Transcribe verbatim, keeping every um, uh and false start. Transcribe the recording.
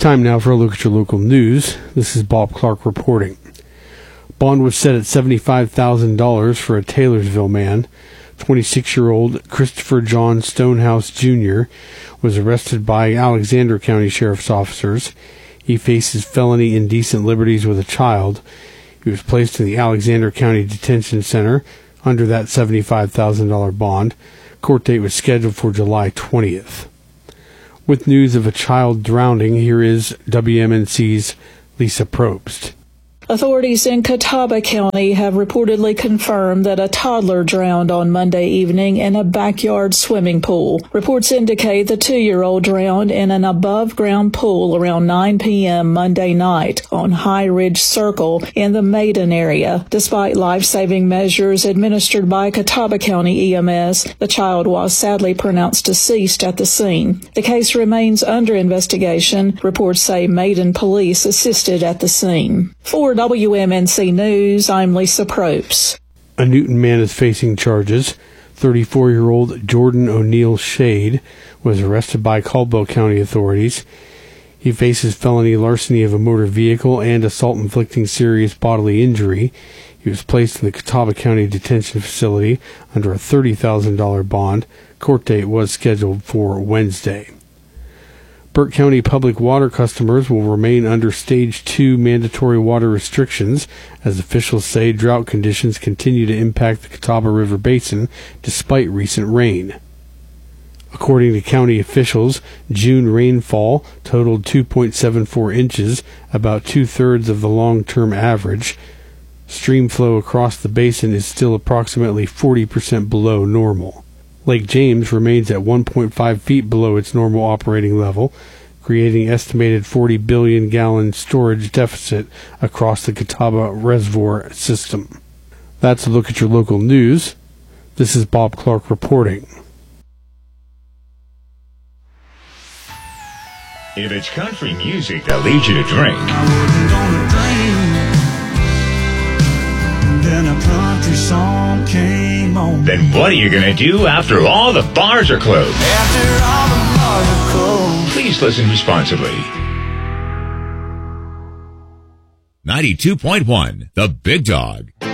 Time now for a look at your local news. This is Bob Clark reporting. Bond was set at seventy-five thousand dollars for a Taylorsville man. twenty-six-year-old Christopher John Stonehouse Junior was arrested by Alexander County Sheriff's officers. He faces felony indecent liberties with a child. He was placed in the Alexander County Detention Center under that seventy-five thousand dollars bond. Court date was scheduled for July twentieth. With news of a child drowning, here is W M N C's Lisa Probst. Authorities in Catawba County have reportedly confirmed that a toddler drowned on Monday evening in a backyard swimming pool. Reports indicate the two-year-old drowned in an above-ground pool around nine p.m. Monday night on High Ridge Circle in the Maiden area. Despite life-saving measures administered by Catawba County E M S, the child was sadly pronounced deceased at the scene. The case remains under investigation. Reports say Maiden police assisted at the scene. For W M N C News, I'm Lisa Probst. A Newton man is facing charges. thirty-four-year-old Jordan O'Neill Shade was arrested by Caldwell County authorities. He faces felony larceny of a motor vehicle and assault inflicting serious bodily injury. He was placed in the Catawba County Detention Facility under a thirty thousand dollars bond. Court date was scheduled for Wednesday. Burke County public water customers will remain under Stage two mandatory water restrictions as officials say drought conditions continue to impact the Catawba River Basin despite recent rain. According to county officials, June rainfall totaled two point seven four inches, about two-thirds of the long-term average. Stream flow across the basin is still approximately forty percent below normal. Lake James remains at one point five feet below its normal operating level, creating estimated forty billion gallon storage deficit across the Catawba Reservoir system. That's a look at your local news. This is Bob Clark reporting. If it's country music that leads you to drink, then a country song came on. Then what are you going to do after all the bars are closed? After all the bars are closed. Please listen responsibly. ninety-two point one, The Big Dog.